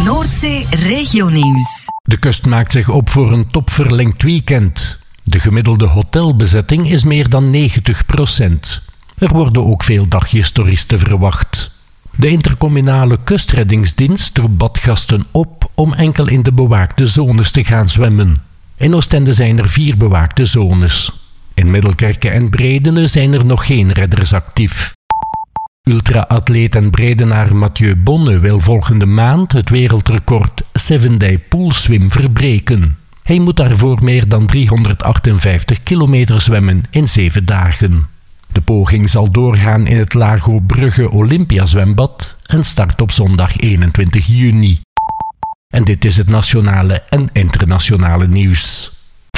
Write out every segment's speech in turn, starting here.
Noordzee Regionieuws. De kust maakt zich op voor een topverlengd weekend. De gemiddelde hotelbezetting is meer dan 90%. Er worden ook veel dagjestoeristen verwacht. De intercommunale kustreddingsdienst roept badgasten op om enkel in de bewaakte zones te gaan zwemmen. In Oostende zijn er 4 bewaakte zones. In Middelkerke en Bredene zijn er nog geen redders actief. Ultra-atleet en Bredenaar Mathieu Bonne wil volgende maand het wereldrecord 7-day poolswim verbreken. Hij moet daarvoor meer dan 358 kilometer zwemmen in 7 dagen. De poging zal doorgaan in het Lago Brugge Olympiazwembad en start op zondag 21 juni. En dit is het nationale en internationale nieuws.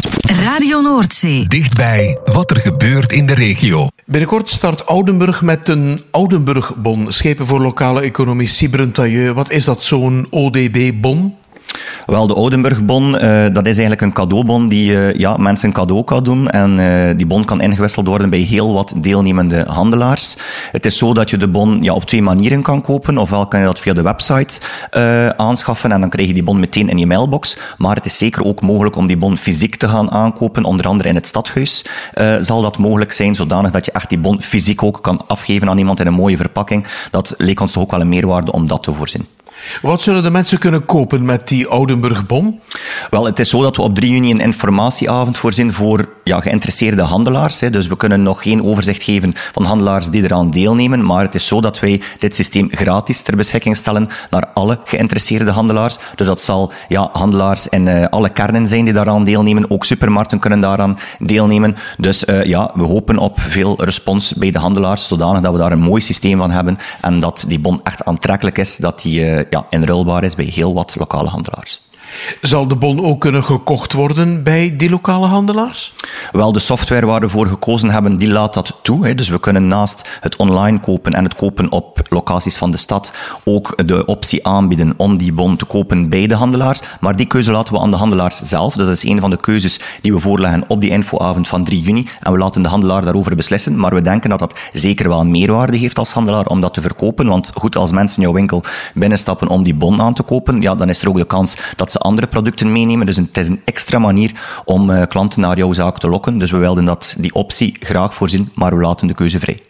Radio Noordzee. Dichtbij wat er gebeurt in de regio. Binnenkort start Oudenburg met een Oudenburg-bon. Schepen voor lokale economie. Sybren Tailleux, wat is dat, zo'n ODB-bon? Wel, de Oudenburg-bon, dat is eigenlijk een cadeaubon die mensen een cadeau kan doen. En die bon kan ingewisseld worden bij heel wat deelnemende handelaars. Het is zo dat je de bon op 2 manieren kan kopen. Ofwel kan je dat via de website aanschaffen en dan krijg je die bon meteen in je mailbox. Maar het is zeker ook mogelijk om die bon fysiek te gaan aankopen. Onder andere in het stadhuis zal dat mogelijk zijn, zodanig dat je echt die bon fysiek ook kan afgeven aan iemand in een mooie verpakking. Dat leek ons toch ook wel een meerwaarde om dat te voorzien. Wat zullen de mensen kunnen kopen met die Oudenburg-bon? Wel, het is zo dat we op 3 juni een informatieavond voorzien voor geïnteresseerde handelaars. Dus we kunnen nog geen overzicht geven van handelaars die eraan deelnemen, maar het is zo dat wij dit systeem gratis ter beschikking stellen naar alle geïnteresseerde handelaars. Dus dat zal handelaars in alle kernen zijn die daaraan deelnemen. Ook supermarkten kunnen daaraan deelnemen. Dus we hopen op veel respons bij de handelaars, zodanig dat we daar een mooi systeem van hebben en dat die bon echt aantrekkelijk is, dat die inruilbaar is bij heel wat lokale handelaars. Zal de bon ook kunnen gekocht worden bij die lokale handelaars? Wel, de software waar we voor gekozen hebben, die laat dat toe. Dus we kunnen naast het online kopen en het kopen op locaties van de stad ook de optie aanbieden om die bon te kopen bij de handelaars. Maar die keuze laten we aan de handelaars zelf. Dus dat is een van de keuzes die we voorleggen op die infoavond van 3 juni. En we laten de handelaar daarover beslissen. Maar we denken dat dat zeker wel meerwaarde heeft als handelaar om dat te verkopen. Want goed, als mensen in jouw winkel binnenstappen om die bon aan te kopen, dan is er ook de kans dat ze andere producten meenemen. Dus het is een extra manier om klanten naar jouw zaak te lokken. Dus we wilden die optie graag voorzien, maar we laten de keuze vrij.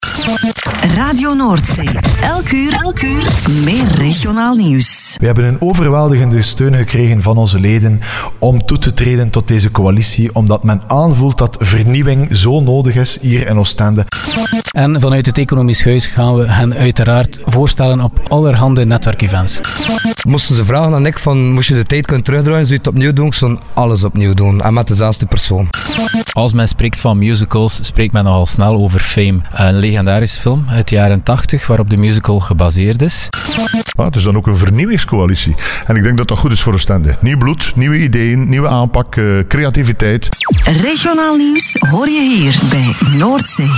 Radio Noordzee. Elk uur meer regionaal nieuws. We hebben een overweldigende steun gekregen van onze leden om toe te treden tot deze coalitie, omdat men aanvoelt dat vernieuwing zo nodig is hier in Oostende. En vanuit het Economisch Huis gaan we hen uiteraard voorstellen op allerhande netwerkevents. Moesten ze vragen aan ik van, moest je de tijd kunnen terugdraaien, zou je het opnieuw doen? Ik zou alles opnieuw doen en met dezelfde persoon. Als men spreekt van musicals, spreekt men nogal snel over Fame. Een legendarische film uit de jaren 80, waarop de musical gebaseerd is. Het is dan ook een vernieuwingscoalitie. En ik denk dat dat goed is voor Oostende. Nieuw bloed, nieuwe ideeën, nieuwe aanpak, creativiteit. Regionaal nieuws hoor je hier bij Noordzee.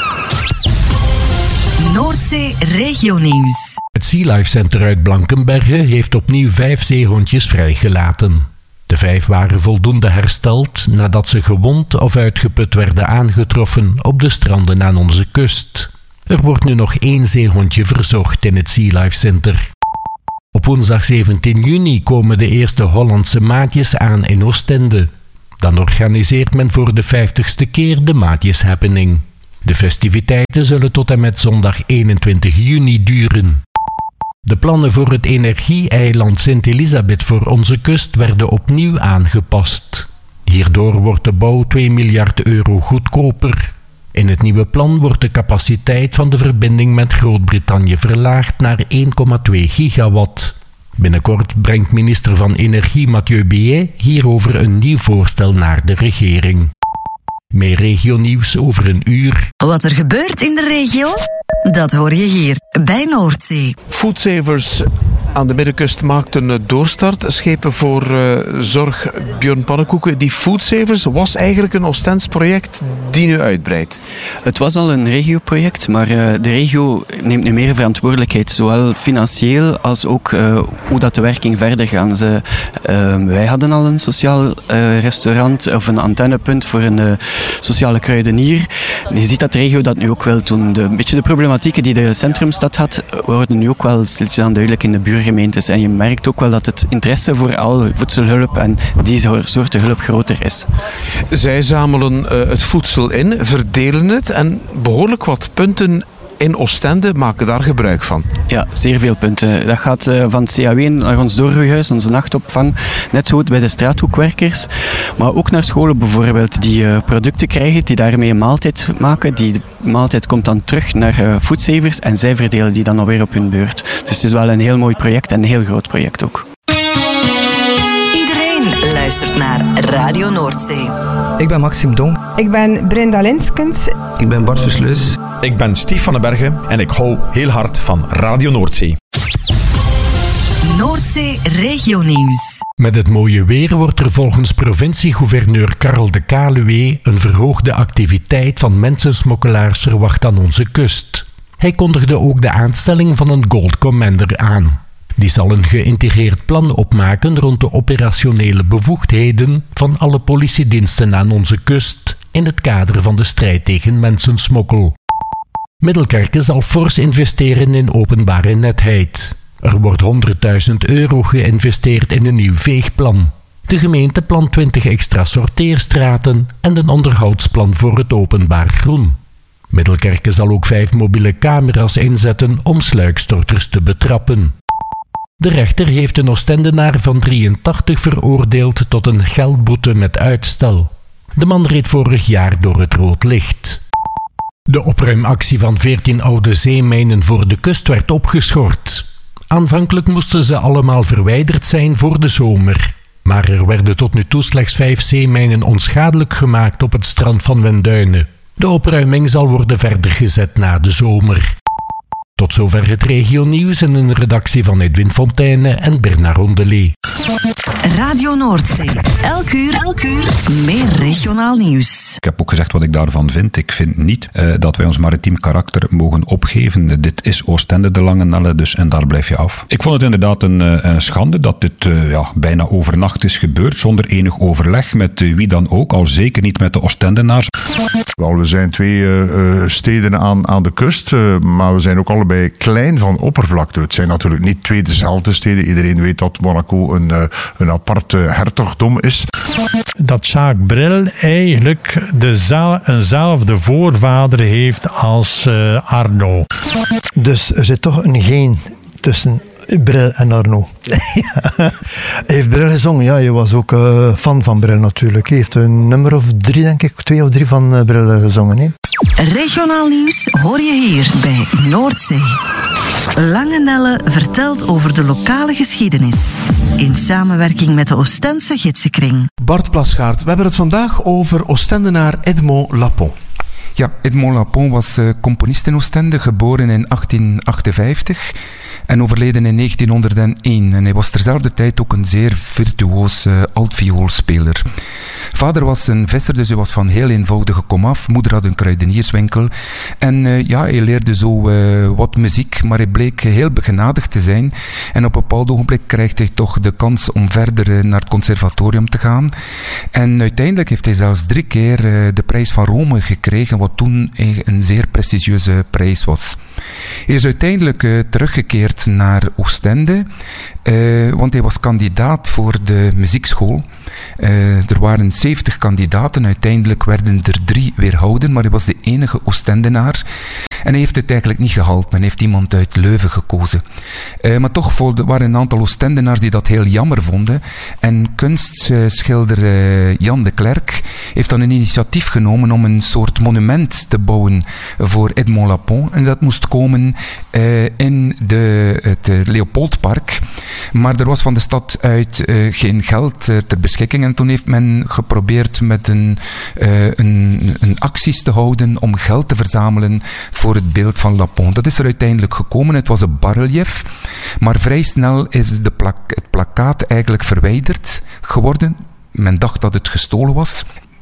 Noordzee Regionieuws. Het Sea Life Center uit Blankenberge heeft opnieuw 5 zeehondjes vrijgelaten. De 5 waren voldoende hersteld nadat ze gewond of uitgeput werden aangetroffen op de stranden aan onze kust. Er wordt nu nog 1 zeehondje verzorgd in het Sea Life Center. Op woensdag 17 juni komen de eerste Hollandse maatjes aan in Oostende. Dan organiseert men voor de 50ste keer de Maatjes Happening. De festiviteiten zullen tot en met zondag 21 juni duren. De plannen voor het energie-eiland Sint-Elisabeth voor onze kust werden opnieuw aangepast. Hierdoor wordt de bouw 2 miljard euro goedkoper. In het nieuwe plan wordt de capaciteit van de verbinding met Groot-Brittannië verlaagd naar 1,2 gigawatt. Binnenkort brengt minister van Energie Mathieu Billet hierover een nieuw voorstel naar de regering. Meer regionieuws over een uur. Wat er gebeurt in de regio, dat hoor je hier bij Noordzee. Foodsavers aan de Middenkust maakt een doorstart. Schepen voor zorg Björn Pannenkoeken. Die Foodsavers was eigenlijk een Oostends project die nu uitbreidt. Het was al een regioproject, maar de regio neemt nu meer verantwoordelijkheid. Zowel financieel als ook hoe dat de werking verder gaat. Wij hadden al een sociaal restaurant of een antennepunt voor een sociale kruidenier. Je ziet dat de regio dat nu ook wil doen. Een beetje de problematieken die de centrumstad had, worden nu ook wel stilletjes aan duidelijk in de buurgebieden gemeentes. En je merkt ook wel dat het interesse voor al voedselhulp en die soorten hulp groter is. Zij zamelen het voedsel in, verdelen het en behoorlijk wat punten in Oostende maken daar gebruik van. Ja, zeer veel punten. Dat gaat van het CAW naar ons doorgroeihuis, onze nachtopvang. Net zo goed bij de straathoekwerkers. Maar ook naar scholen bijvoorbeeld die producten krijgen, die daarmee een maaltijd maken. Die maaltijd komt dan terug naar Foodsavers en zij verdelen die dan alweer op hun beurt. Dus het is wel een heel mooi project en een heel groot project ook. Iedereen luistert naar Radio Noordzee. Ik ben Maxime Dong. Ik ben Brenda Linskens. Ik ben Bart Versluis. Ik ben Stief van den Bergen en ik hou heel hard van Radio Noordzee. Noordzee Regionieuws. Met het mooie weer wordt er volgens provinciegouverneur Karel de Kaluwe een verhoogde activiteit van mensensmokkelaars verwacht aan onze kust. Hij kondigde ook de aanstelling van een Gold Commander aan. Die zal een geïntegreerd plan opmaken rond de operationele bevoegdheden van alle politiediensten aan onze kust in het kader van de strijd tegen mensensmokkel. Middelkerke zal fors investeren in openbare netheid. Er wordt €100.000 geïnvesteerd in een nieuw veegplan. De gemeente plant 20 extra sorteerstraten en een onderhoudsplan voor het openbaar groen. Middelkerke zal ook 5 mobiele camera's inzetten om sluikstorters te betrappen. De rechter heeft een Oostendenaar van 83 veroordeeld tot een geldboete met uitstel. De man reed vorig jaar door het rood licht. De opruimactie van 14 oude zeemijnen voor de kust werd opgeschort. Aanvankelijk moesten ze allemaal verwijderd zijn voor de zomer. Maar er werden tot nu toe slechts 5 zeemijnen onschadelijk gemaakt op het strand van Wenduinen. De opruiming zal worden verder gezet na de zomer. Tot zover het regionieuws in een redactie van Edwin Fontaine en Bernard Rondelet. Radio Noordzee. Elk uur meer regionaal nieuws. Ik heb ook gezegd wat ik daarvan vind. Ik vind niet dat wij ons maritiem karakter mogen opgeven. Dit is Oostende de Lange Nelle, dus en daar blijf je af. Ik vond het inderdaad een schande dat dit bijna overnacht is gebeurd, zonder enig overleg met wie dan ook, al zeker niet met de Oostendenaars. Wel, we zijn 2 steden aan de kust, maar we zijn ook allebei klein van oppervlakte. Het zijn natuurlijk niet 2 dezelfde steden. Iedereen weet dat Monaco een apart hertogdom is. Dat Jacques Brel eigenlijk eenzelfde voorvader heeft als Arnaud. Dus er zit toch een geen tussen Brel en Arnaud. Hij heeft Brel gezongen, ja, je was ook fan van Brel natuurlijk. Hij heeft een nummer of 3, denk ik, 2 of 3 van Brel gezongen. Hè? Regionaal nieuws hoor je hier bij Noordzee. Lange Nelle vertelt over de lokale geschiedenis. In samenwerking met de Oostense Gidsenkring. Bart Plasgaard, we hebben het vandaag over Oostendenaar Edmond Lapon. Ja, Edmond Lapon was componist in Oostende, geboren in 1858 en overleden in 1901. En hij was terzelfde tijd ook een zeer virtuoos altvioolspeler. Vader was een visser, dus hij was van heel eenvoudige komaf. Moeder had een kruidenierswinkel. En hij leerde zo wat muziek, maar hij bleek heel begenadigd te zijn. En op een bepaald ogenblik krijgt hij toch de kans om verder naar het conservatorium te gaan. En uiteindelijk heeft hij zelfs 3 keer de prijs van Rome gekregen, wat toen een zeer prestigieuze prijs was. Hij is uiteindelijk teruggekeerd naar Oostende, want hij was kandidaat voor de muziekschool. Er waren 70 kandidaten, uiteindelijk werden er 3 weerhouden, maar hij was de enige Oostendenaar. En hij heeft het eigenlijk niet gehaald. Men heeft iemand uit Leuven gekozen. Maar toch waren een aantal Oostendenaars die dat heel jammer vonden. En kunstschilder Jan de Klerk heeft dan een initiatief genomen om een soort monument te bouwen voor Edmond Lapon. En dat moest komen in het Leopoldpark. Maar er was van de stad uit geen geld ter beschikking. En toen heeft men geprobeerd met een acties te houden om geld te verzamelen voor het beeld van Lapon. Dat is er uiteindelijk gekomen. Het was een bas-relief, maar vrij snel is het plakkaat eigenlijk verwijderd geworden. Men dacht dat het gestolen was.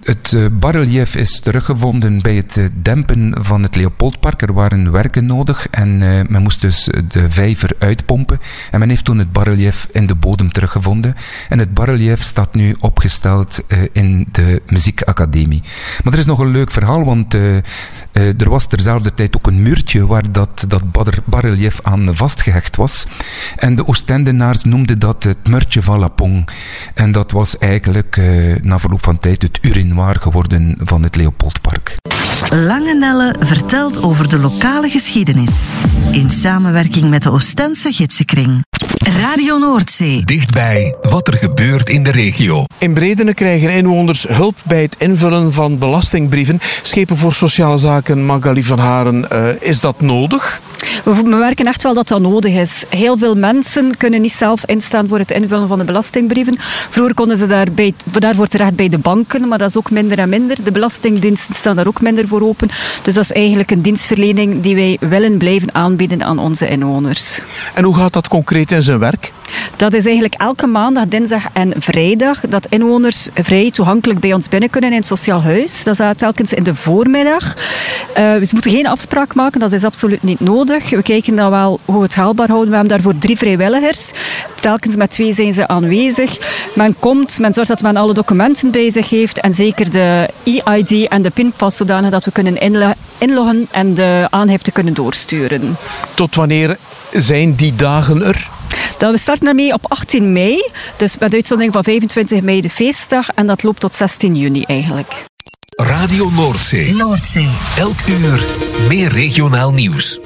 Het barrelief is teruggevonden bij het dempen van het Leopoldpark. Er waren werken nodig en men moest dus de vijver uitpompen. En men heeft toen het barrelief in de bodem teruggevonden. En het barrelief staat nu opgesteld in de muziekacademie. Maar er is nog een leuk verhaal, want er was terzelfde tijd ook een muurtje waar dat barrelief aan vastgehecht was. En de Oostendenaars noemden dat het muurtje van Lapong. En dat was eigenlijk na verloop van tijd het urinoir geworden van het Leopoldpark. Lange Nelle vertelt over de lokale geschiedenis. In samenwerking met de Oostense Gidsenkring. Radio Noordzee. Dichtbij wat er gebeurt in de regio. In Bredene krijgen inwoners hulp bij het invullen van belastingbrieven. Schepen voor Sociale Zaken, Magali van Haren, is dat nodig? We merken echt wel dat dat nodig is. Heel veel mensen kunnen niet zelf instaan voor het invullen van de belastingbrieven. Vroeger konden ze daarvoor terecht bij de banken, maar dat is ook minder en minder. De belastingdiensten staan daar ook minder voor open. Dus dat is eigenlijk een dienstverlening die wij willen blijven aanbieden aan onze inwoners. En hoe gaat dat concreet in zijn werk? Dat is eigenlijk elke maandag, dinsdag en vrijdag dat inwoners vrij toegankelijk bij ons binnen kunnen in het sociaal huis. Dat is telkens in de voormiddag. Ze moeten geen afspraak maken, dat is absoluut niet nodig. We kijken dan wel hoe we het haalbaar houden. We hebben daarvoor 3 vrijwilligers. Telkens met 2 zijn ze aanwezig. Men komt, men zorgt dat men alle documenten bij zich heeft en zeker de e-ID en de pinpas zodanig dat we kunnen inloggen en de aangifte kunnen doorsturen. Tot wanneer zijn die dagen er? We starten daarmee op 18 mei, dus met uitzondering van 25 mei de feestdag en dat loopt tot 16 juni eigenlijk. Radio Noordzee. Noordzee. Elk uur meer regionaal nieuws.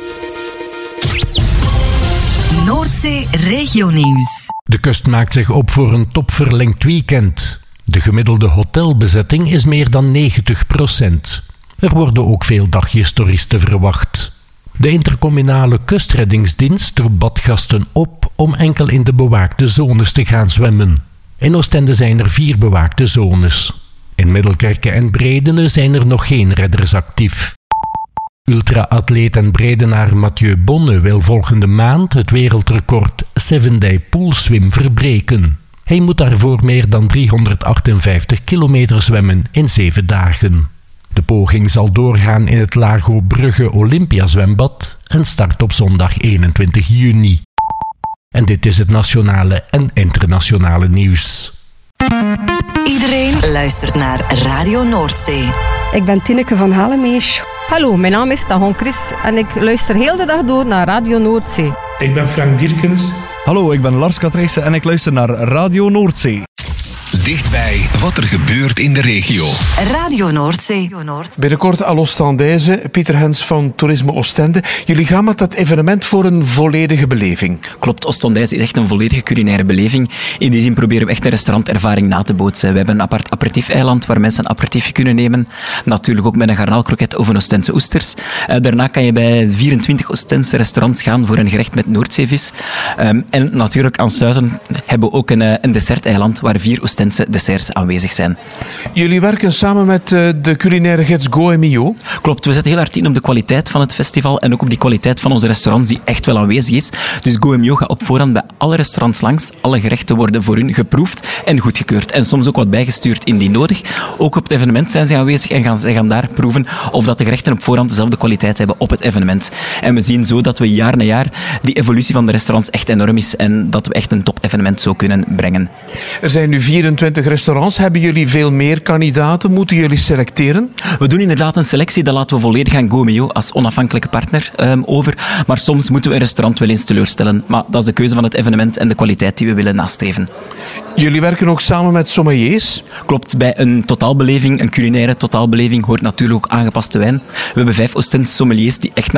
Noordzee regionieuws. De kust maakt zich op voor een topverlengd weekend. De gemiddelde hotelbezetting is meer dan 90%. Er worden ook veel dagjes toeristen verwacht. De intercommunale kustreddingsdienst roept badgasten op om enkel in de bewaakte zones te gaan zwemmen. In Oostende zijn er 4 bewaakte zones. In Middelkerke en Bredene zijn er nog geen redders actief. Ultra-atleet en Bredenaar Mathieu Bonne wil volgende maand het wereldrecord 7-day poolswim verbreken. Hij moet daarvoor meer dan 358 kilometer zwemmen in 7 dagen. De poging zal doorgaan in het Lago Brugge Olympiazwembad en start op zondag 21 juni. En dit is het nationale en internationale nieuws. Iedereen luistert naar Radio Noordzee. Ik ben Tineke van Halemees. Hallo, mijn naam is Tagon Chris en ik luister heel de dag door naar Radio Noordzee. Ik ben Frank Dierkens. Hallo, ik ben Lars Katrijssen en ik luister naar Radio Noordzee. Dichtbij wat er gebeurt in de regio. Radio Noordzee. Binnenkort à l'Oostendijze, Pieter Hens van Toerisme Oostende. Jullie gaan met dat evenement voor een volledige beleving. Klopt, Oostendijze is echt een volledige culinaire beleving. In die zin proberen we echt een restaurantervaring na te bootsen. We hebben een apart aperitief-eiland waar mensen een aperitiefje kunnen nemen. Natuurlijk ook met een garnaalkroket of een Oostense oesters. Daarna kan je bij 24 Oostense restaurants gaan voor een gerecht met Noordzeevis. En natuurlijk aan Suizen hebben we ook een desserteiland waar 4 Oostense desserts aanwezig zijn. Jullie werken samen met de culinaire gids Go en Mio. Klopt, we zetten heel hard in op de kwaliteit van het festival en ook op die kwaliteit van onze restaurants die echt wel aanwezig is. Dus Go en Mio gaat op voorhand bij alle restaurants langs. Alle gerechten worden voor hun geproefd en goedgekeurd. En soms ook wat bijgestuurd indien nodig. Ook op het evenement zijn ze aanwezig en ze gaan daar proeven of dat de gerechten op voorhand dezelfde kwaliteit hebben op het evenement. En we zien zo dat we jaar na jaar die evolutie van de restaurants echt enorm is en dat we echt een top-evenement zo kunnen brengen. Er zijn nu 24 restaurants. Hebben jullie veel meer kandidaten? Moeten jullie selecteren? We doen inderdaad een selectie. Dat laten we volledig aan Gomeo als onafhankelijke partner over. Maar soms moeten we een restaurant wel eens teleurstellen. Maar dat is de keuze van het evenement en de kwaliteit die we willen nastreven. Jullie werken ook samen met sommeliers? Klopt. Bij een totaalbeleving, een culinaire totaalbeleving, hoort natuurlijk ook aangepaste wijn. We hebben 5 Oostense sommeliers die echt